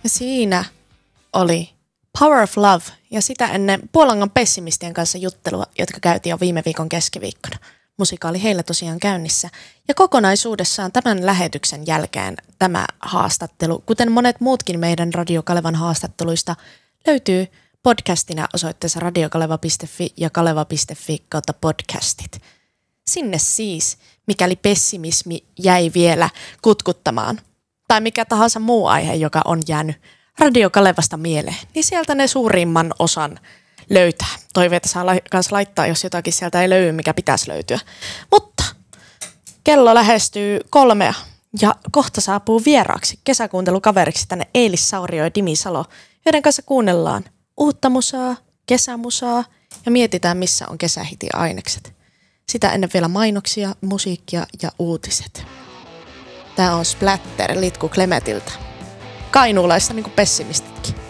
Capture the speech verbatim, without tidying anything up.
Ja siinä oli Power of Love ja sitä ennen Puolangan pessimistien kanssa juttelua, jotka käytiin jo viime viikon keskiviikkona. Musiikka oli heillä tosiaan käynnissä. Ja kokonaisuudessaan tämän lähetyksen jälkeen tämä haastattelu, kuten monet muutkin meidän Radio Kalevan haastatteluista, löytyy podcastina osoitteessa radiokaleva piste fi ja kaleva piste fi kautta podcastit. Sinne siis, mikäli pessimismi jäi vielä kutkuttamaan, tai mikä tahansa muu aihe, joka on jäänyt Radio Kalevasta mieleen, niin sieltä ne suurimman osan löytää. Toiveita saa myös laittaa, jos jotakin sieltä ei löydy, mikä pitäisi löytyä. Mutta kello lähestyy kolmea ja kohta saapuu vieraaksi kesäkuuntelukaveriksi tänne Eilis Saurio ja Dimi Salo, joiden kanssa kuunnellaan uutta musaa, kesämusaa ja mietitään, missä on kesähiti-ainekset. Sitä ennen vielä mainoksia, musiikkia ja uutiset. Tää on Splatter Litku Klemetiltä. Kainuulaista niin kuin pessimistitkin.